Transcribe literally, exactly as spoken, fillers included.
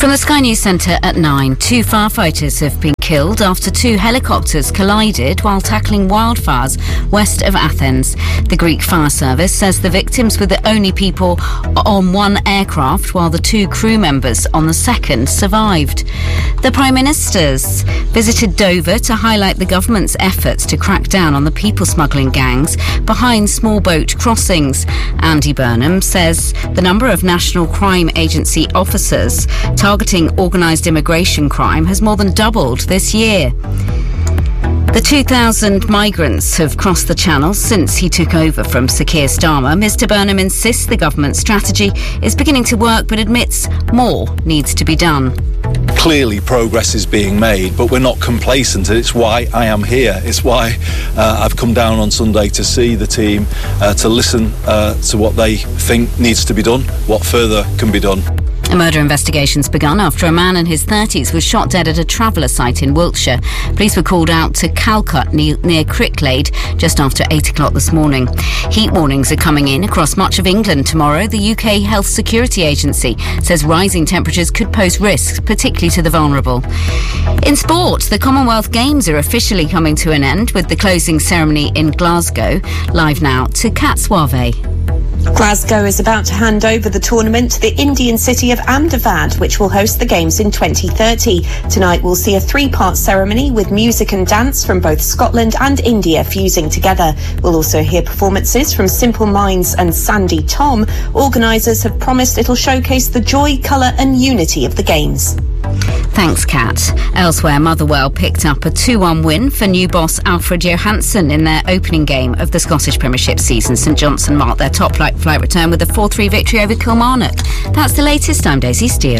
From the Sky News Centre at nine, two firefighters have been killed after two helicopters collided while tackling wildfires west of Athens. The Greek Fire Service says the victims were the only people on one aircraft, while the two crew members on the second survived. The Prime Minister's visited Dover to highlight the government's efforts to crack down on the people smuggling gangs behind small boat crossings. Andy Burnham says the number of National Crime Agency officers targeting organised immigration crime has more than doubled this year. The two thousand migrants have crossed the Channel since he took over from Sir Keir Starmer. Mr Burnham insists the government strategy is beginning to work, but admits more needs to be done. Clearly progress is being made, but we're not complacent, and it's why I am here. It's why uh, I've come down on Sunday to see the team, uh, to listen uh, to what they think needs to be done, what further can be done. A murder investigation's begun after a man in his thirties was shot dead at a traveller site in Wiltshire. Police were called out to Calcutta near, near Cricklade just after eight o'clock this morning. Heat warnings are coming in across much of England tomorrow. The U K Health Security Agency says rising temperatures could pose risks, particularly to the vulnerable. In sport, the Commonwealth Games are officially coming to an end with the closing ceremony in Glasgow. Live now to Kat Suave. Glasgow is about to hand over the tournament to the Indian city of Ahmedabad, which will host the Games in twenty thirty. Tonight we'll see a three-part ceremony with music and dance from both Scotland and India fusing together. We'll also hear performances from Simple Minds and Sandy Tom. Organisers have promised it'll showcase the joy, colour and unity of the Games. Thanks, Kat. Elsewhere, Motherwell picked up a two one win for new boss Alfred Johansson in their opening game of the Scottish Premiership season. St Johnstone marked their top flight, flight return with a four three victory over Kilmarnock. That's the latest. I'm Daisy Steele.